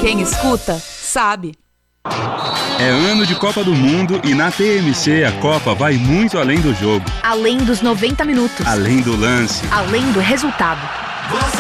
Quem escuta, sabe. É ano de Copa do Mundo e na TMC a Copa vai muito além do jogo. Além dos 90 minutos. Além do lance. Além do resultado.